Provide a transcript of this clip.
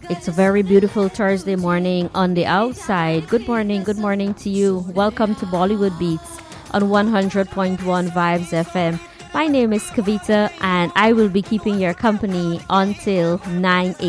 It's a very beautiful Thursday morning on the outside. Good morning to you. Welcome to Bollywood Beats on 100.1 Vibes FM. My name is Kavita and I will be keeping your company until 9 a.m.